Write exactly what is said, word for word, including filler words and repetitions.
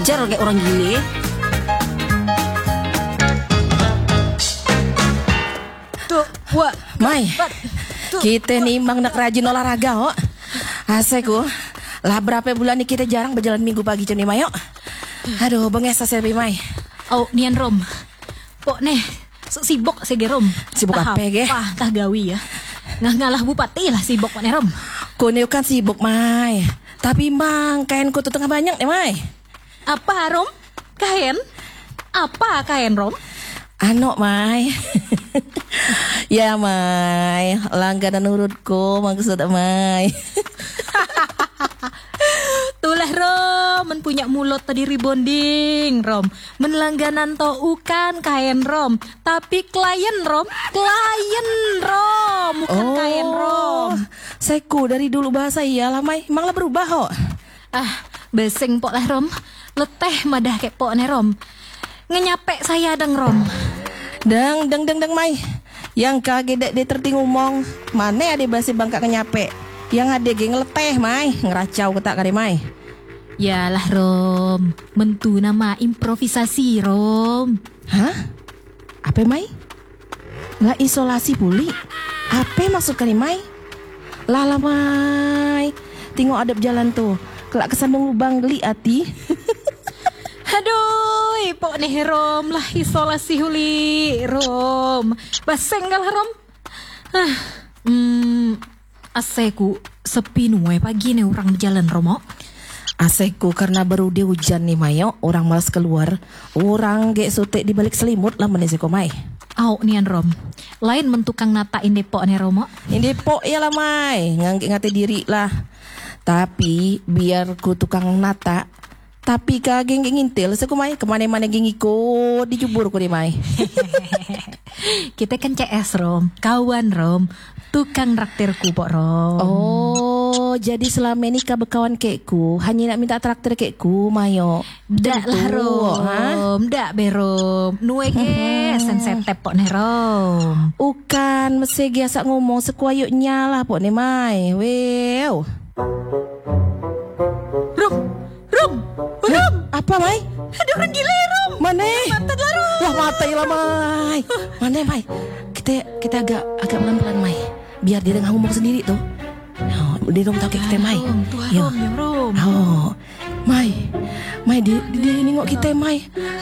ajar kayak orang gini. Tuh, wah, Mai, kita nih emang nak rajin olahraga, oh. Aseku, lah berapa bulan nih kita jarang berjalan minggu pagi cuman Mai, yuk. Aduh, bengesa saya Mai. Oh, nian Rom. Pok nih, sibuk sege Rom. Sibuk apa ge? Apa tah gawi ya. Ngah ngalah bupati lah sibuk nih Rom. Kau kan sibuk Mai. Tapi mang kain ku tuh tengah banyak nih Mai. Apa Rom? Kain? Apa kain Rom? Ano Mai. Ya Mai, langganan urutku maksud Mai. Tulah Rom, men punya mulut tadi rebonding Rom. Men langganan to ukan kain Rom, tapi klien Rom, klien Rom, bukan Oh, kain Rom. Saiku dari dulu bahasa iya lah Mai, emang lah berubah kok. Ah, besing pok lah Rom. Leteh madah kek pok nih Rom. Ngenyapek saya deng Rom. Deng deng deng deng Mai. Yang kaget dek dia terting ngomong, mana ada bahasa bangka kenyape. Yang ada geng leteh Mai, ngeracau ketak kade Mai. Yalah Rom, mentu nama improvisasi Rom. Hah? Apa Mai? Lah isolasi puli? Apa maksud kali Mai? Lala Mai, tengok adab jalan tuh. Kelak kesandung lubang geli hati. Aduh, pok nih Rom lah isolasi huli Rom. Baseng galah Rom. Ah, hmm, aseku sepi nuwe pagi nih orang berjalan Romo. Aseku karena baru dia hujan nih Mayo, orang malas keluar. Orang gek sotek di balik selimut lah menisiko Mai. Au nian Rom. Lain mentukang natain depok nih Romo. Ini depok ya lah Mai, nganggek ngate diri lah. Tapi biar ku tukang nata, tapi kageng ngintil seku Mai kemana-mana geng ikut dijubur ku di Mai. Kita kan C S Rom, kawan Rom, tukang raktirku pok Rom. Oh, jadi selama ini kau berkawan kekku, hanya nak minta traktir kekku Mayo. Dak lah Rom, dak be Rom. Nuwe ge sensetep pok nih Rom. Bukan, mesti biasa ngomong sekuayuknya lah pok nih Mai. Wow. Rom, Rom, Rom. Apa Mai? Ada orang gila ya Rom. Mana? Mata lah Rom. Wah mata lah Mai. Mana Mai? Kita kita agak agak pelan-pelan Mai. Biar dia dengar ngomong sendiri tuh. Oh, dia dong tahu kita Mai. Rom, tuh Yo. Rom, yang Rom. Oh, Mai, Mai dia dia nengok kita Mai.